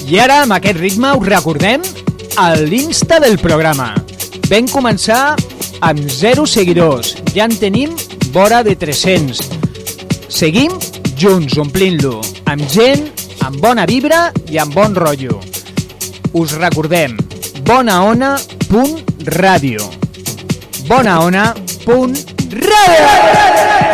I ara, amb aquest ritme, us recordem l'Insta del programa. Vam començar amb 0 seguidors, ja en tenim vora de 300. Seguim junts, omplint-lo, amb gent, amb bona vibra i amb bon rotllo. Us recordem, bonaona.radio. bonaona.radio.